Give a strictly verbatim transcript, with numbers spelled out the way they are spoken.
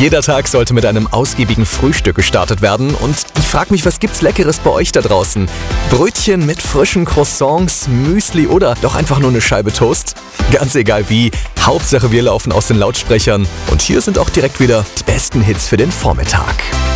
Jeder Tag sollte mit einem ausgiebigen Frühstück gestartet werden und ich frage mich, was gibt's Leckeres bei euch da draußen? Brötchen mit frischen Croissants, Müsli oder doch einfach nur eine Scheibe Toast? Ganz egal wie, Hauptsache wir laufen aus den Lautsprechern und hier sind auch direkt wieder die besten Hits für den Vormittag.